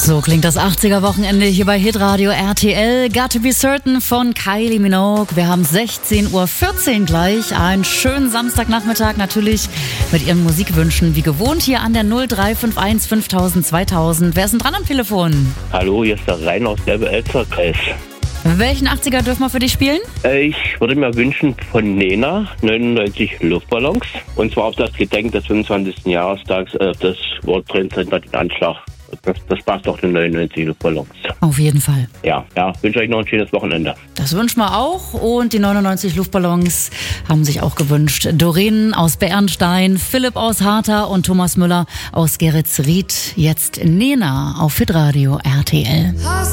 So klingt das 80er-Wochenende hier bei Hitradio RTL. Got to be certain von Kylie Minogue. Wir haben 16:14 Uhr gleich. Einen schönen Samstagnachmittag natürlich mit Ihren Musikwünschen. Wie gewohnt hier an der 0351 5000 2000. Wer ist denn dran am Telefon? Hallo, hier ist der Rainer aus Elbe-Elster-Kreis. Welchen 80er dürfen wir für dich spielen? Ich würde mir wünschen von Nena 99 Luftballons. Und zwar auf das Gedenken des 25. Jahrestags des World Trade Center, den Anschlag. Das passt doch, den 99 Luftballons. Auf jeden Fall. Ja, wünsche euch noch ein schönes Wochenende. Das wünschen wir auch. Und die 99 Luftballons haben sich auch gewünscht. Doreen aus Bernstein, Philipp aus Harter und Thomas Müller aus Geretsried. Jetzt Nena auf Hitradio RTL.